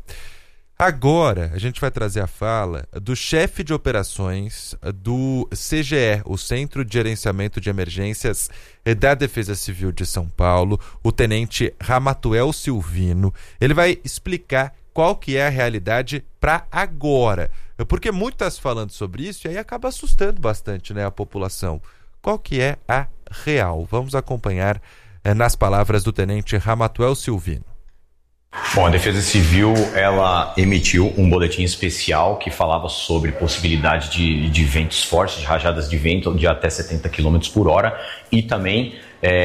Agora, a gente vai trazer a fala do chefe de operações do CGE, o Centro de Gerenciamento de Emergências da Defesa Civil de São Paulo, o tenente Ramatuel Silvino. Ele vai explicar qual que é a realidade para agora, porque muito está se falando sobre isso e aí acaba assustando bastante, né, a população. Qual que é a real? Vamos acompanhar nas palavras do tenente Ramatuel Silvino. Bom, a Defesa Civil, ela emitiu um boletim especial que falava sobre possibilidade de ventos fortes, de rajadas de vento de até 70 km por hora e também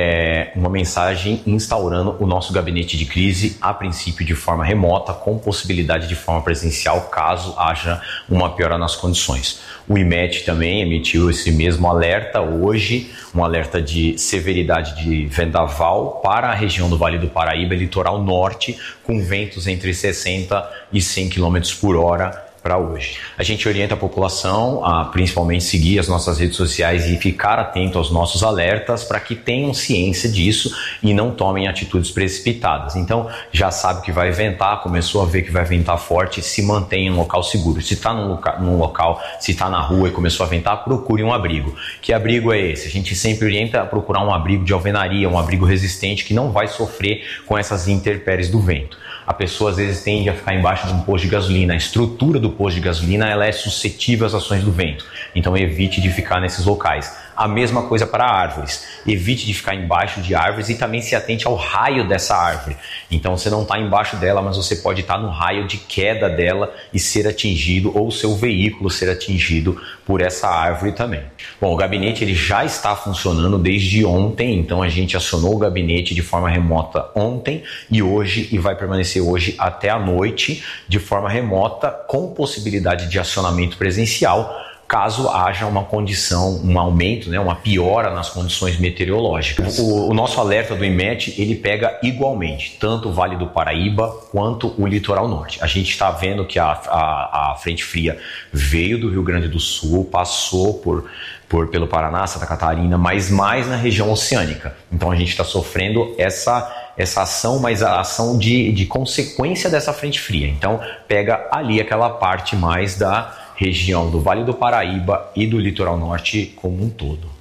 uma mensagem instaurando o nosso gabinete de crise, a princípio de forma remota, com possibilidade de forma presencial, caso haja uma piora nas condições. O INMET também emitiu esse mesmo alerta hoje, um alerta de severidade de vendaval para a região do Vale do Paraíba, litoral norte, com ventos entre 60 e 100 km por hora para hoje. A gente orienta a população a principalmente seguir as nossas redes sociais e ficar atento aos nossos alertas para que tenham ciência disso e não tomem atitudes precipitadas. Então, já sabe que vai ventar, começou a ver que vai ventar forte, se mantenha em um local seguro. Se está num local, se está na rua e começou a ventar, procure um abrigo. Que abrigo é esse? A gente sempre orienta a procurar um abrigo de alvenaria, um abrigo resistente que não vai sofrer com essas intempéries do vento. A pessoa às vezes tende a ficar embaixo de um posto de gasolina. A estrutura do posto de gasolina ela é suscetível às ações do vento. Então evite de ficar nesses locais. A mesma coisa para árvores. Evite de ficar embaixo de árvores e também se atente ao raio dessa árvore. Então você não está embaixo dela, mas você pode estar no raio de queda dela e ser atingido, ou o seu veículo ser atingido por essa árvore também. Bom, o gabinete ele já está funcionando desde ontem, então a gente acionou o gabinete de forma remota ontem e hoje, e vai permanecer hoje até a noite de forma remota, com possibilidade de acionamento presencial, caso haja uma condição, um aumento, né, uma piora nas condições meteorológicas. O nosso alerta do IMET, ele pega igualmente, tanto o Vale do Paraíba quanto o litoral norte. A gente está vendo que a frente fria veio do Rio Grande do Sul, passou pelo Paraná, Santa Catarina, mas mais na região oceânica. Então a gente está sofrendo essa ação, mas a ação de consequência dessa frente fria. Então pega ali aquela parte mais da região do Vale do Paraíba e do litoral norte como um todo.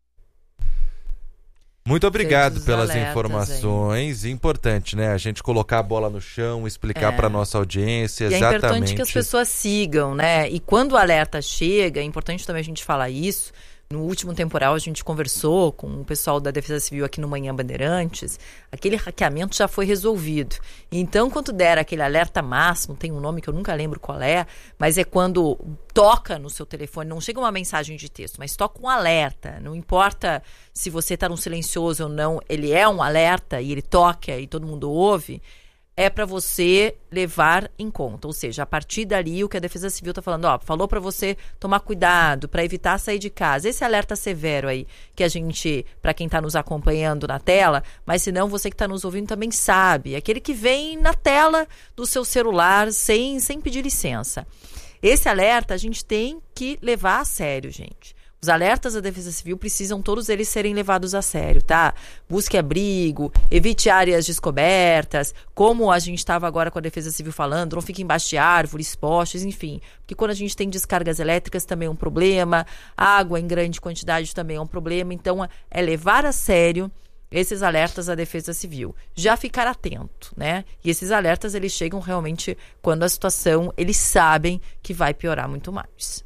Muito obrigado pelas informações. Importante, né? A gente colocar a bola no chão, explicar para nossa audiência exatamente. E é importante que as pessoas sigam, né? E quando o alerta chega, é importante também a gente falar isso. No último temporal, a gente conversou com o pessoal da Defesa Civil aqui no Manhã Bandeirantes. Aquele hackeamento já foi resolvido. Então, quando der aquele alerta máximo, tem um nome que eu nunca lembro qual é, mas é quando toca no seu telefone, não chega uma mensagem de texto, mas toca um alerta. Não importa se você está no silencioso ou não, ele é um alerta e ele toca e todo mundo ouve. É para você levar em conta, ou seja, a partir dali o que a Defesa Civil está falando, falou para você tomar cuidado, para evitar sair de casa, esse alerta severo aí, que a gente, para quem está nos acompanhando na tela, mas se não, você que está nos ouvindo também sabe, aquele que vem na tela do seu celular sem pedir licença. Esse alerta a gente tem que levar a sério, gente. Os alertas da Defesa Civil precisam todos eles serem levados a sério, tá? Busque abrigo, evite áreas descobertas, como a gente estava agora com a Defesa Civil falando, não fique embaixo de árvores, postes, enfim. Porque quando a gente tem descargas elétricas também é um problema, água em grande quantidade também é um problema. Então, é levar a sério esses alertas da Defesa Civil. Já ficar atento, né? E esses alertas, eles chegam realmente quando a situação, eles sabem que vai piorar muito mais.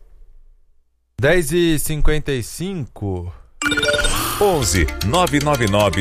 10h55. 11 999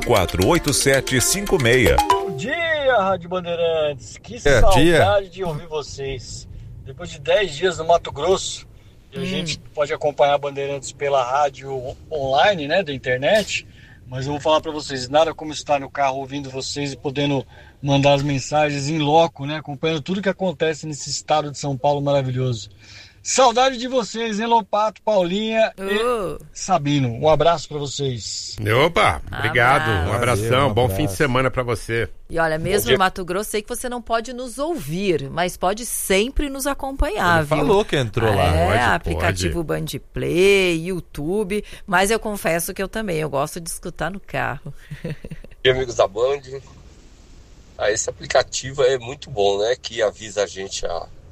048756. Bom dia, Rádio Bandeirantes. Que saudade de ouvir vocês. Depois de 10 dias no Mato Grosso, e a gente pode acompanhar a Bandeirantes pela rádio online, né, da internet, mas eu vou falar para vocês, nada como estar no carro ouvindo vocês e podendo mandar as mensagens em loco, né, acompanhando tudo que acontece nesse estado de São Paulo maravilhoso. Saudade de vocês, hein, Lopato, Paulinha e Sabino. Um abraço pra vocês. Opa, obrigado. Um abração, bom fim de semana pra você. E olha, mesmo no Mato Grosso, sei que você não pode nos ouvir, mas pode sempre nos acompanhar, Ele falou que entrou lá. Aplicativo Band Play, YouTube, mas eu confesso que eu gosto de escutar no carro. E amigos da Band, esse aplicativo é muito bom, né, que avisa a gente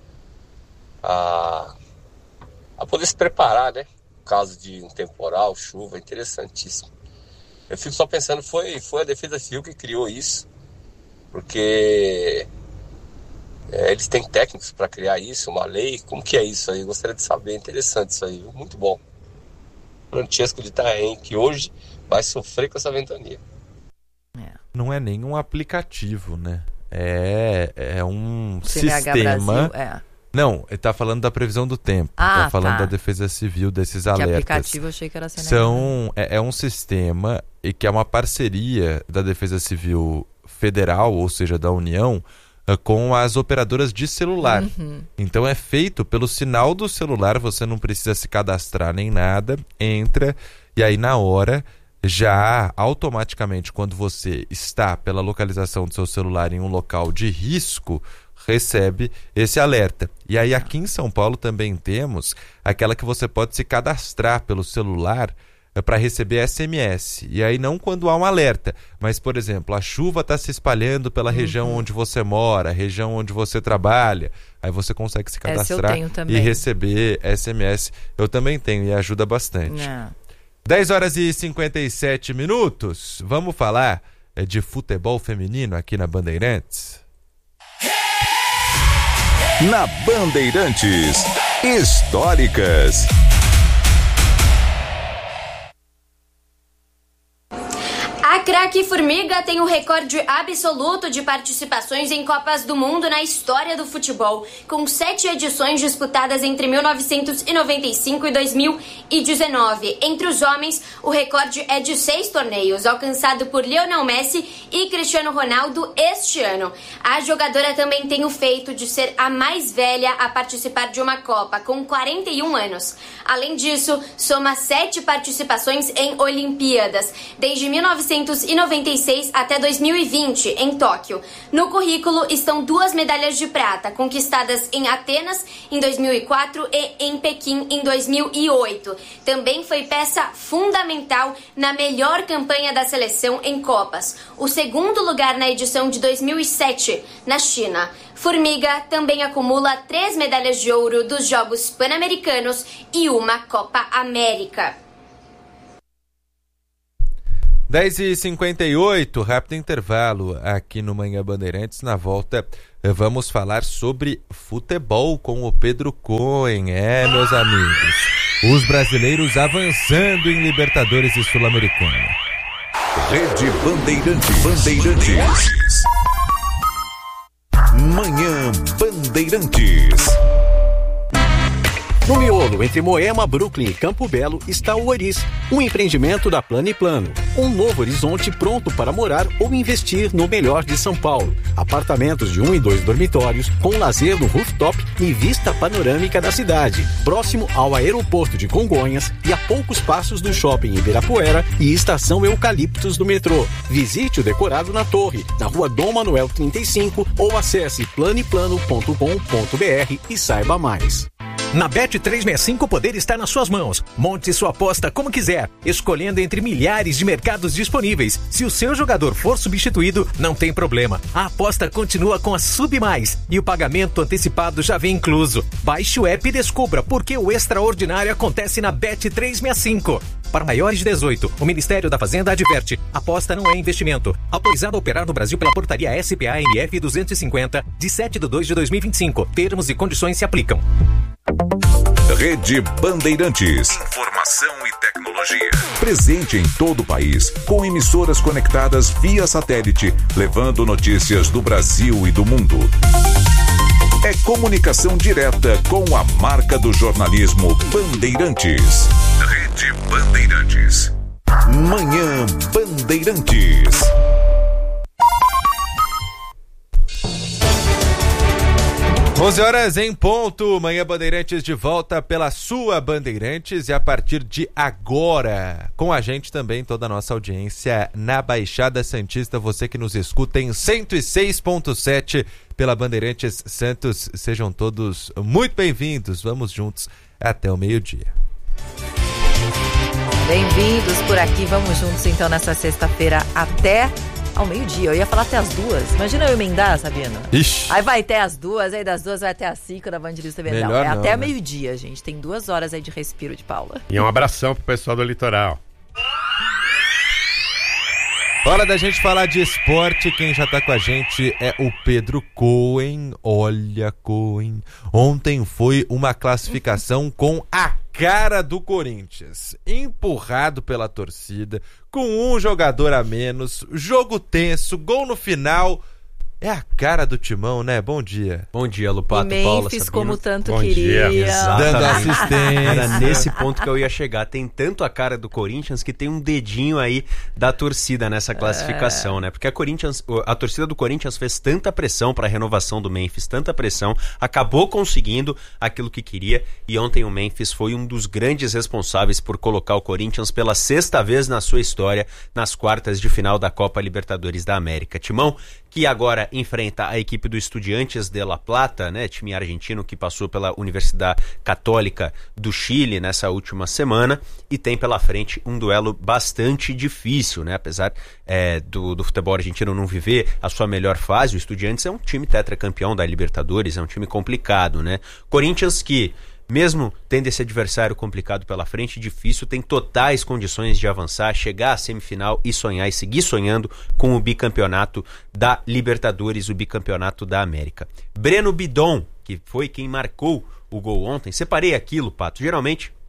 a poder se preparar, né? No caso de um temporal, chuva, interessantíssimo. Eu fico só pensando, foi a Defesa Civil que criou isso, porque eles têm técnicos para criar isso, uma lei, como que é isso aí? Eu gostaria de saber, interessante isso aí, muito bom. Francesco de Itaém, que hoje vai sofrer com essa ventania. Não é nenhum aplicativo, né? É um CNH sistema... Brasil, Não, ele tá falando da previsão do tempo. Tá falando da Defesa Civil, desses alertas. Que aplicativo eu achei que era CNH. É um sistema e que é uma parceria da Defesa Civil Federal, ou seja, da União, com as operadoras de celular. Então é feito pelo sinal do celular, você não precisa se cadastrar nem nada, entra e aí na hora, já automaticamente, quando você está pela localização do seu celular em um local de risco, recebe esse alerta. E aí aqui em São Paulo também temos aquela que você pode se cadastrar pelo celular para receber SMS. E aí não quando há um alerta, mas, por exemplo, a chuva está se espalhando pela região onde você mora, região onde você trabalha. Aí você consegue se cadastrar e receber SMS. Eu também tenho e ajuda bastante. 10h57. Vamos falar de futebol feminino aqui na Bandeirantes? Na Bandeirantes, históricas. A craque Formiga tem o recorde absoluto de participações em Copas do Mundo na história do futebol, com 7 edições disputadas entre 1995 e 2019. Entre os homens, o recorde é de 6 torneios, alcançado por Lionel Messi e Cristiano Ronaldo este ano. A jogadora também tem o feito de ser a mais velha a participar de uma Copa, com 41 anos. Além disso, soma 7 participações em Olimpíadas, desde 1996 até 2020, em Tóquio. No currículo estão 2 medalhas de prata, conquistadas em Atenas em 2004 e em Pequim em 2008. Também foi peça fundamental na melhor campanha da seleção em Copas, o segundo lugar na edição de 2007, na China. Formiga também acumula 3 medalhas de ouro dos Jogos Pan-Americanos e uma Copa América. 10h58, rápido intervalo aqui no Manhã Bandeirantes. Na volta, vamos falar sobre futebol com o Pedro Cohen. Meus amigos, os brasileiros avançando em Libertadores e Sul-Americana. Rede Bandeirantes. Manhã Bandeirantes. No miolo, entre Moema, Brooklyn e Campo Belo, está o Oris, um empreendimento da Plano e Plano. Um novo horizonte pronto para morar ou investir no melhor de São Paulo. Apartamentos de 1 e 2 dormitórios, com lazer no rooftop e vista panorâmica da cidade. Próximo ao aeroporto de Congonhas e a poucos passos do shopping Ibirapuera e estação Eucaliptos do metrô. Visite o decorado na Torre, na rua Dom Manuel 35 ou acesse planeplano.com.br e saiba mais. Na Bet365 o poder está nas suas mãos. Monte sua aposta como quiser, escolhendo entre milhares de mercados disponíveis. Se o seu jogador for substituído, não tem problema. A aposta continua com a SubMais e o pagamento antecipado já vem incluso. Baixe o app e descubra por que o extraordinário acontece na Bet365. Para maiores de 18, o Ministério da Fazenda adverte: aposta não é investimento. Autorizado a operar no Brasil pela portaria SPA-MF 250, de 7/2/2025. Termos e condições se aplicam. Rede Bandeirantes. Informação e tecnologia. Presente em todo o país, com emissoras conectadas via satélite, levando notícias do Brasil e do mundo. É comunicação direta com a marca do jornalismo Bandeirantes. Rede Bandeirantes. Manhã Bandeirantes. Onze horas em ponto, Manhã Bandeirantes de volta pela sua Bandeirantes e a partir de agora, com a gente também toda a nossa audiência na Baixada Santista, você que nos escuta em 106.7 pela Bandeirantes Santos, sejam todos muito bem-vindos, vamos juntos até o meio-dia. Bem-vindos por aqui, vamos juntos então nessa sexta-feira até ao meio-dia. Eu ia falar até as 2. Imagina eu emendar, Sabino. Ixi. Aí vai até as 2, aí das 2 vai até as 5 da Band News TV. Não, é até meio-dia, gente. Tem 2 horas aí de respiro de Paula. E um abração pro pessoal do litoral. Hora da gente falar de esporte. Quem já tá com a gente é o Pedro Cohen. Olha, Cohen. Ontem foi uma classificação com a cara do Corinthians, empurrado pela torcida, com um jogador a menos, jogo tenso, gol no final. É a cara do Timão, né? Bom dia. Bom dia, Lupato, Paula, Sabino. Como tanto Bom queria. Dia. Dando assistência. Era nesse ponto que eu ia chegar. Tem tanto a cara do Corinthians que tem um dedinho aí da torcida nessa classificação, né? Porque a torcida do Corinthians fez tanta pressão para a renovação do Memphis, tanta pressão, acabou conseguindo aquilo que queria, e ontem o Memphis foi um dos grandes responsáveis por colocar o Corinthians pela 6ª vez na sua história nas quartas de final da Copa Libertadores da América. Timão, que agora enfrenta a equipe do Estudiantes de La Plata, né, time argentino que passou pela Universidade Católica do Chile nessa última semana, e tem pela frente um duelo bastante difícil, né, apesar do futebol argentino não viver a sua melhor fase. O Estudiantes é um time tetracampeão da Libertadores, é um time complicado, né? Corinthians que, mesmo tendo esse adversário complicado pela frente, difícil, tem totais condições de avançar, chegar à semifinal e sonhar e seguir sonhando com o bicampeonato da Libertadores, o bicampeonato da América. Breno Bidon, que foi quem marcou o gol ontem, separei aquilo, Pato. Geralmente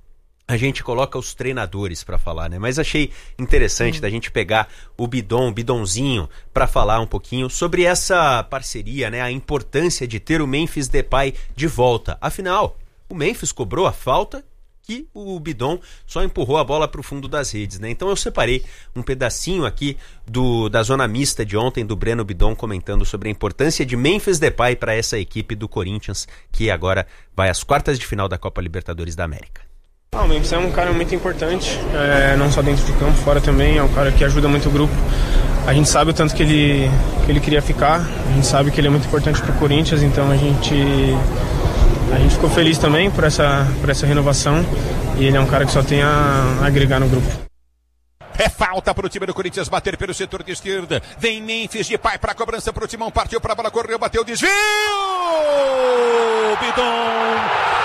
a gente coloca os treinadores para falar, né? Mas achei interessante da gente pegar o Bidonzinho, para falar um pouquinho sobre essa parceria, né? A importância de ter o Memphis Depay de volta. Afinal, o Memphis cobrou a falta que o Bidon só empurrou a bola para o fundo das redes, né? Então eu separei um pedacinho aqui da zona mista de ontem do Breno Bidon comentando sobre a importância de Memphis Depay para essa equipe do Corinthians, que agora vai às quartas de final da Copa Libertadores da América. O Memphis é um cara muito importante, não só dentro de campo, fora também, é um cara que ajuda muito o grupo. A gente sabe o tanto que ele queria ficar, a gente sabe que ele é muito importante para o Corinthians, então a gente ficou feliz também por essa renovação, e ele é um cara que só tem a agregar no grupo. É falta para o time do Corinthians bater pelo setor de esquerda. Vem Memphis Depay para a cobrança para o Timão. Partiu para a bola, correu, bateu, desvio! Bidon!